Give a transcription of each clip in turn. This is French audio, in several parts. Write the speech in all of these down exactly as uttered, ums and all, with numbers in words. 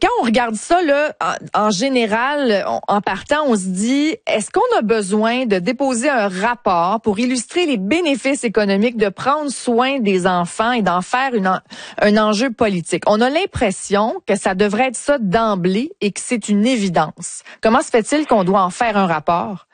quand on regarde ça, là, en, en général, on, en partant, on se dit, est-ce qu'on a besoin de déposer un rapport pour illustrer les bénéfices économiques de prendre soin des enfants et d'en faire une, un enjeu politique? On a l'impression que ça devrait être ça d'emblée et que c'est une évidence. Comment se fait-il qu'on doit en faire un rapport?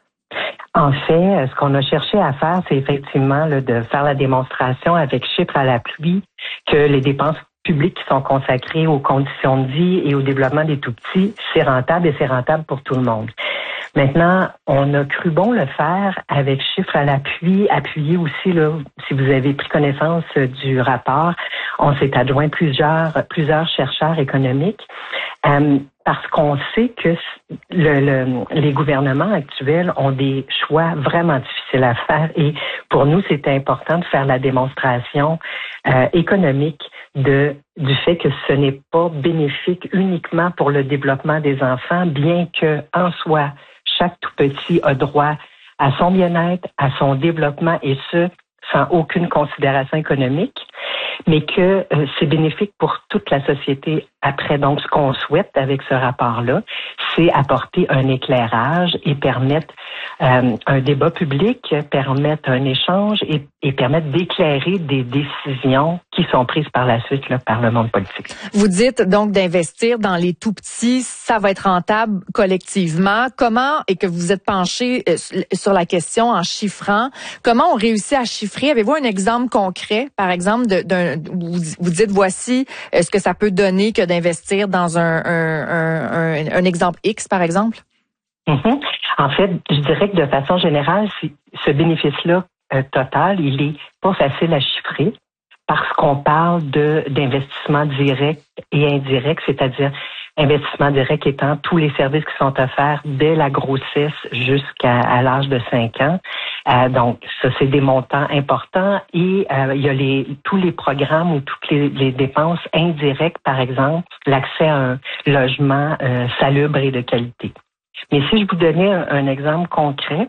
En fait, ce qu'on a cherché à faire, c'est effectivement là, de faire la démonstration avec chiffres à l'appui que les dépenses publiques qui sont consacrées aux conditions de vie et au développement des tout-petits, c'est rentable et c'est rentable pour tout le monde. Maintenant, on a cru bon le faire avec chiffres à l'appui, appuyé aussi, là, si vous avez pris connaissance du rapport, on s'est adjoint plusieurs, plusieurs chercheurs économiques. Euh, parce qu'on sait que le, le, les gouvernements actuels ont des choix vraiment difficiles à faire et pour nous, c'était important de faire la démonstration euh, économique de du fait que ce n'est pas bénéfique uniquement pour le développement des enfants, bien que en soi, chaque tout petit a droit à son bien-être, à son développement et ce, sans aucune considération économique, mais que euh, c'est bénéfique pour toute la société après. Donc, ce qu'on souhaite avec ce rapport-là, c'est apporter un éclairage et permettre euh, un débat public, permettre un échange et, et permettre d'éclairer des décisions qui sont prises par la suite là, par le monde politique. Vous dites donc d'investir dans les tout-petits, ça va être rentable collectivement. Comment, et que vous êtes penché sur la question en chiffrant, comment on réussit à chiffrer? Avez-vous un exemple concret, par exemple, de, d'un, vous, vous dites voici ce que ça peut donner que d'investir dans un, un, un, un, un exemple X, par exemple? Mm-hmm. En fait, je dirais que de façon générale, ce bénéfice-là euh, total, il est pas facile à chiffrer parce qu'on parle de d'investissement direct et indirect, c'est-à-dire investissement direct étant tous les services qui sont offerts dès la grossesse jusqu'à à l'âge de cinq ans. Euh, donc, ça, c'est des montants importants. Et euh, il y a les tous les programmes ou toutes les, les dépenses indirectes, par exemple, l'accès à un logement euh, salubre et de qualité. Mais si je vous donnais un, un exemple concret,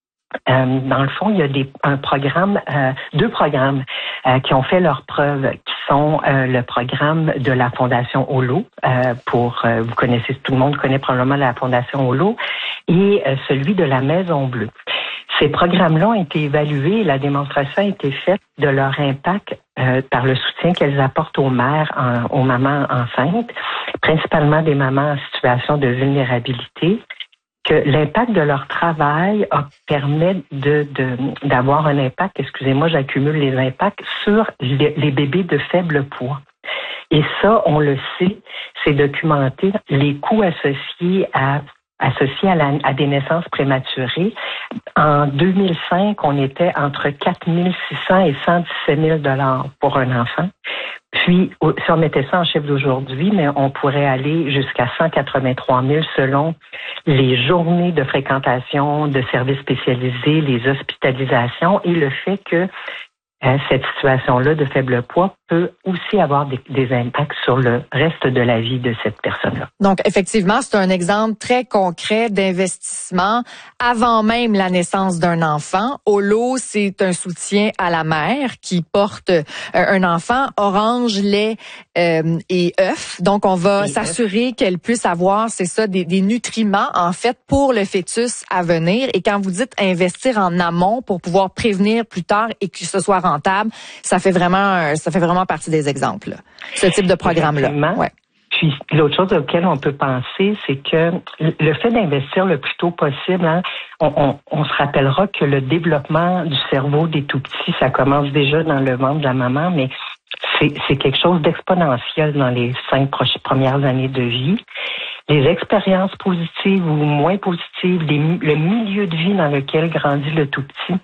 euh, dans le fond, il y a des, un programme, euh, deux programmes euh, qui ont fait leurs preuves, qui sont euh, le programme de la Fondation Holo, euh, pour, euh, vous connaissez, tout le monde connaît probablement la Fondation Holo, et euh, celui de la Maison Bleue. Ces programmes-là ont été évalués et la démonstration a été faite de leur impact euh, par le soutien qu'elles apportent aux mères, en, aux mamans enceintes, principalement des mamans en situation de vulnérabilité, que l'impact de leur travail a, permet de, de, d'avoir un impact, excusez-moi, j'accumule les impacts, sur les, les bébés de faible poids. Et ça, on le sait, c'est documenté, les coûts associés à associés à, la, à des naissances prématurées. En deux mille cinq, on était entre quatre mille six cents et cent dix-sept mille dollars pour un enfant. Puis, si on mettait ça en chiffre d'aujourd'hui, mais on pourrait aller jusqu'à cent quatre-vingt-trois mille selon les journées de fréquentation de services spécialisés, les hospitalisations et le fait que euh, cette situation-là de faible poids peut aussi avoir des, des impacts sur le reste de la vie de cette personne-là. Donc, effectivement, c'est un exemple très concret d'investissement avant même la naissance d'un enfant. Holo, c'est un soutien à la mère qui porte euh, un enfant orange, lait euh, et œuf. Donc, on va et s'assurer œuf. Qu'elle puisse avoir, c'est ça, des, des nutriments, en fait, pour le fœtus à venir. Et quand vous dites investir en amont pour pouvoir prévenir plus tard et que ce soit rentable, ça fait vraiment, ça fait vraiment partie des exemples, là. Ce type de programme-là. Ouais. Puis l'autre chose auquel on peut penser, c'est que le fait d'investir le plus tôt possible, hein, on, on, on se rappellera que le développement du cerveau des tout-petits, ça commence déjà dans le ventre de la maman, mais c'est, c'est quelque chose d'exponentiel dans les cinq proches, premières années de vie. Les expériences positives ou moins positives, les, le milieu de vie dans lequel grandit le tout-petit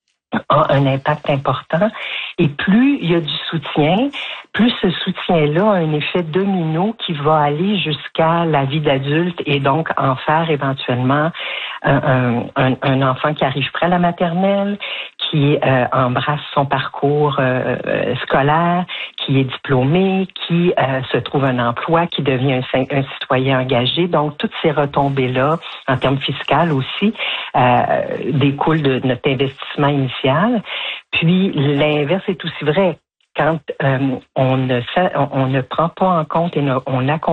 a un impact important. Et plus il y a du soutien, plus ce soutien-là a un effet domino qui va aller jusqu'à la vie d'adulte et donc en faire éventuellement un, un, un enfant qui arrive près à la maternelle, qui euh, embrasse son parcours euh, euh, scolaire, qui est diplômé, qui euh, se trouve un emploi, qui devient un, un citoyen engagé. Donc, toutes ces retombées-là, en termes fiscaux aussi, euh, découlent de notre investissement initial. Puis, l'inverse est aussi vrai. Quand euh, on, ne fait, on, on ne prend pas en compte et ne, on accompagne